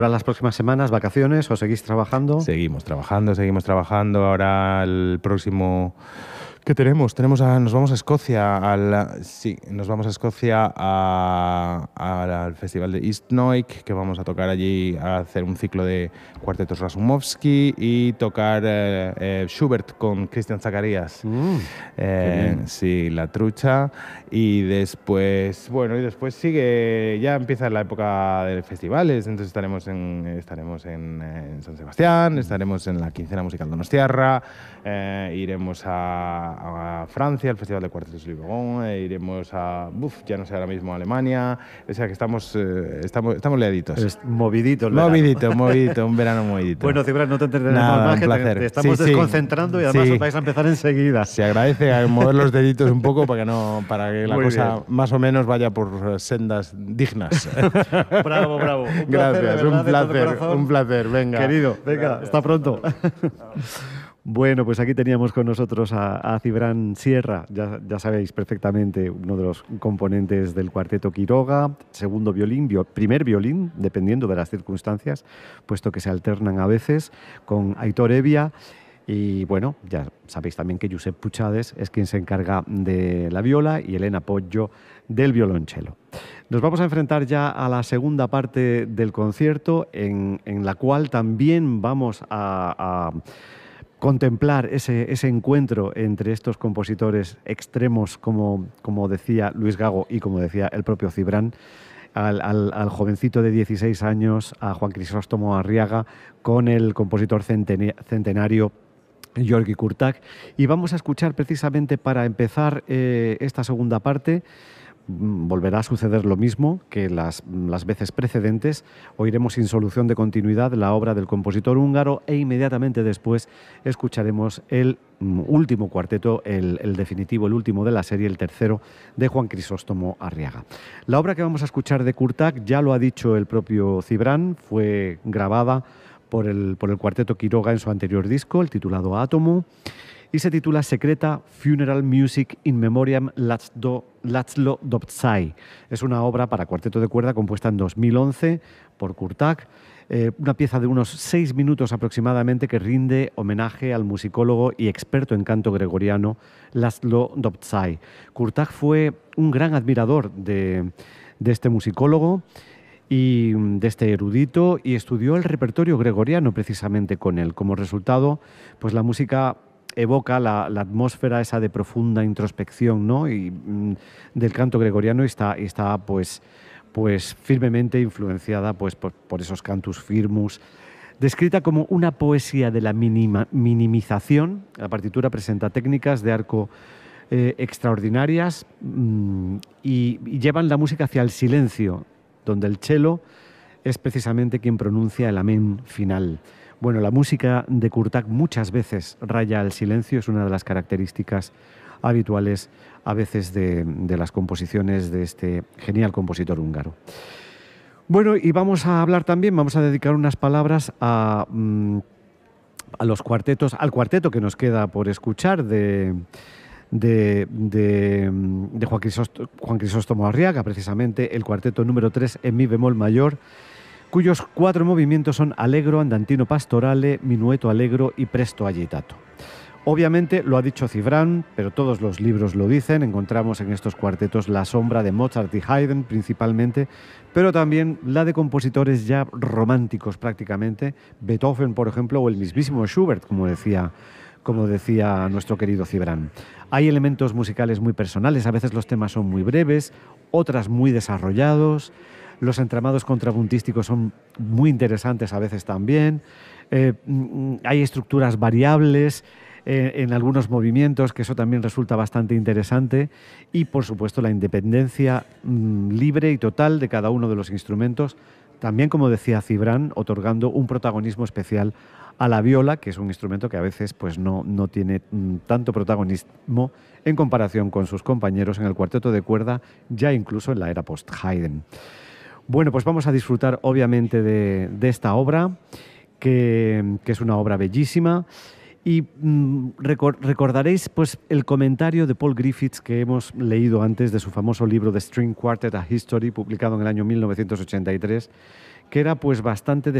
Para las próximas semanas, vacaciones o seguís trabajando. Seguimos trabajando. Ahora el próximo que tenemos nos vamos a Escocia nos vamos a Escocia al festival de East Noik, que vamos a tocar allí, a hacer un ciclo de cuartetos Rasumovsky y tocar Schubert con Christian Zacharias. Sí, La Trucha. Y después ya empieza la época de festivales, entonces estaremos en San Sebastián, estaremos en la quincena musical Donostiarra, iremos a Francia, al Festival de Cuartetos de Libogón, iremos ya no sé ahora mismo, a Alemania. O sea que estamos leaditos. Es movidito el verano. Movidito, un verano movidito. Bueno, Cibran, no te entretenemos más, que te estamos desconcentrando y además os vais a empezar enseguida. Se agradece mover los deditos un poco para que la cosa más o menos vaya por sendas dignas. Bravo. Gracias, un placer. Venga. Querido, venga, hasta pronto. Bueno, pues aquí teníamos con nosotros a Cibran Sierra, ya sabéis perfectamente, uno de los componentes del cuarteto Quiroga, segundo violín, primer violín, dependiendo de las circunstancias, puesto que se alternan a veces, con Aitor Evia. Y bueno, ya sabéis también que Josep Puchades es quien se encarga de la viola y Elena Poggio del violonchelo. Nos vamos a enfrentar ya a la segunda parte del concierto, en la cual también vamos a contemplar ese encuentro entre estos compositores extremos, como decía Luis Gago y como decía el propio Cibran, al jovencito de 16 años, a Juan Crisóstomo Arriaga, con el compositor centenario György Kurták. Y vamos a escuchar precisamente para empezar esta segunda parte. Volverá a suceder lo mismo que las veces precedentes. Oiremos Sin solución de continuidad, la obra del compositor húngaro, e inmediatamente después escucharemos el último cuarteto, el definitivo, el último de la serie, el tercero, de Juan Crisóstomo Arriaga. La obra que vamos a escuchar de Kurták, ya lo ha dicho el propio Cibran, fue grabada por el cuarteto Quiroga en su anterior disco, el titulado Átomo, y se titula Secreta Funeral Music in Memoriam László Dobzsai. Es una obra para cuarteto de cuerda compuesta en 2011 por Kurták, una pieza de unos 6 minutos aproximadamente que rinde homenaje al musicólogo y experto en canto gregoriano László Dobzsai. Kurták fue un gran admirador de este musicólogo y de este erudito, y estudió el repertorio gregoriano precisamente con él. Como resultado, pues la música evoca la atmósfera esa de profunda introspección, ¿no? Y del canto gregoriano está pues firmemente influenciada pues por esos cantus firmus, descrita como una poesía de la minimización. La partitura presenta técnicas de arco extraordinarias y llevan la música hacia el silencio, donde el cello es precisamente quien pronuncia el amén final. Bueno, la música de Kurták muchas veces raya al silencio, es una de las características habituales a veces de las composiciones de este genial compositor húngaro. Bueno, y vamos a hablar también, vamos a dedicar unas palabras a los cuartetos, al cuarteto que nos queda por escuchar de Juan Crisóstomo Arriaga, precisamente el cuarteto número 3 en mi bemol mayor, cuyos 4 movimientos son Allegro, Andantino Pastorale, Minueto Allegro y Presto Agitato. Obviamente lo ha dicho Cibran, pero todos los libros lo dicen. Encontramos en estos cuartetos la sombra de Mozart y Haydn principalmente, pero también la de compositores ya románticos prácticamente, Beethoven, por ejemplo, o el mismísimo Schubert, como decía nuestro querido Cibran. Hay elementos musicales muy personales, a veces los temas son muy breves, otras muy desarrollados. Los entramados contrapuntísticos son muy interesantes a veces también. Hay estructuras variables en algunos movimientos, que eso también resulta bastante interesante. Y, por supuesto, la independencia libre y total de cada uno de los instrumentos. También, como decía Cibran, otorgando un protagonismo especial a la viola, que es un instrumento que a veces pues, no tiene tanto protagonismo en comparación con sus compañeros en el cuarteto de cuerda, ya incluso en la era post-Haydn. Bueno, pues vamos a disfrutar obviamente de esta obra, que es una obra bellísima. Y recordaréis pues, el comentario de Paul Griffiths que hemos leído antes de su famoso libro The String Quartet, A History, publicado en el año 1983, que era pues bastante